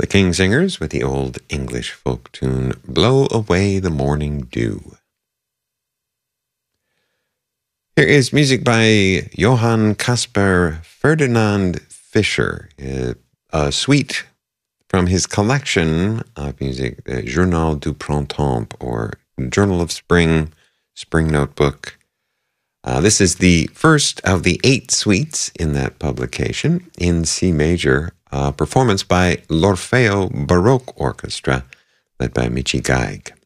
Kingsingers with the old English folk tune, Blow Away the Morning Dew. Here is music by Johann Caspar Ferdinand Fischer, a suite from his collection of music, the Journal du Printemps, or Journal of Spring, Spring Notebook. This is the first of the 8 suites in that publication in C major, performance by l'Orfeo Baroque Orchestra, led by Michi Geig.